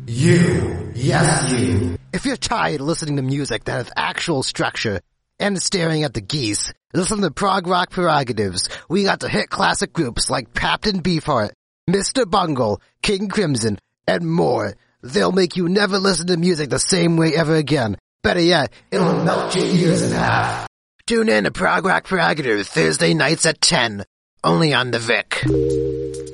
You. Yes, you. If you're tired of listening to music that has actual structure and staring at the geese, listen to Prog Rock Prerogatives. We got to hit classic groups like Captain Beefheart, Mr. Bungle, King Crimson, and more. They'll make you never listen to music the same way ever again. Better yet, it'll melt your ears in half. Tune in to Prog Rock Prerogatives Thursday nights at 10, only on the Vic.